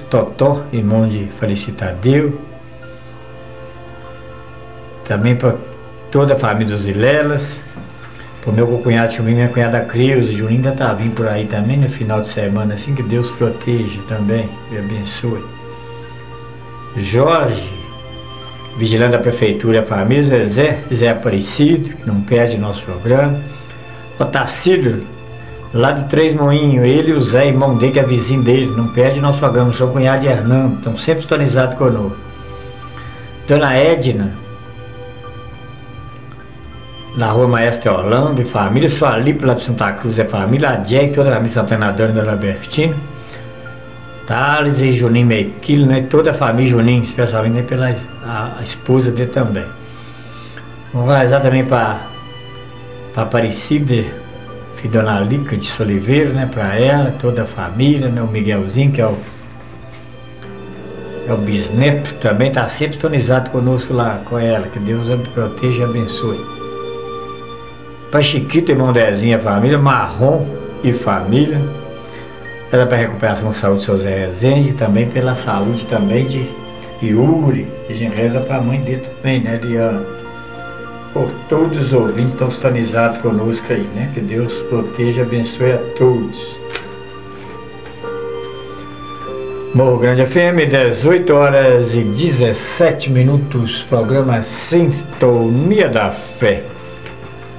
Totó, irmão de falecido Tadeu. Também para toda a família dos Vilelas. Para o meu cunhado Julinho, minha cunhada Creuza. Julinho ainda está vindo por aí também no final de semana. Assim, que Deus proteja também e abençoe. Jorge, vigilante da prefeitura e a família. Zé Aparecido, que não perde nosso programa. Otacílio, lá de Três Moinhos, ele e o Zé, irmão dele, que é vizinho dele, não perde nosso programa. Sou cunhado de Hernando, estão sempre sintonizados conosco. Dona Edna, na rua Maestra Orlando, e família. Sualipe, lá de Santa Cruz, é família. A Jack, toda a família Santanadora, Dona Albertina. Thales e Juninho Mequilo, né? Toda a família Juninho, especialmente, né? Pela a esposa dele também. Vamos rezar também para Aparecida, filho de Dona Lica de Oliveira, né? Para ela, toda a família, né? O Miguelzinho, que é o bisneto, também está sempre tonizado conosco lá com ela. Que Deus a proteja e abençoe. Para Chiquito, irmão Dezinho, a família. Marrom e família. Ela para a recuperação da saúde de seu Zé Rezende, também pela saúde também de Yuri. A gente reza para a mãe dele também, né, Liana? Por todos os ouvintes estão sintonizados conosco aí, né? Que Deus proteja e abençoe a todos. Morro Grande FM, 18 horas e 17 minutos, programa Sintonia da Fé.